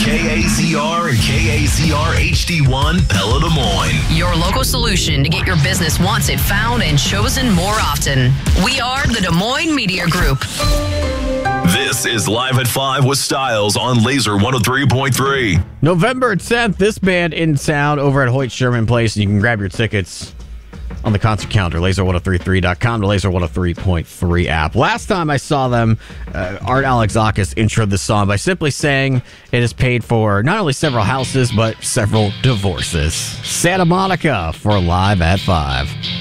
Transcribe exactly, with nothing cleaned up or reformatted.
K A Z R and K A Z R H D one, Pella, Des Moines. Your local solution to get your business wanted, found, and chosen more often. We are the Des Moines Media Group. This is Live at five with Styles on Laser one oh three point three. November tenth, this band in town over at Hoyt Sherman Place. You can grab your tickets on the concert calendar, laser ten thirty-three dot com, the Laser one oh three point three app. Last time I saw them, uh, Art Alexakis introed the song by simply saying it has paid for not only several houses, but several divorces. Santa Monica for Live at five.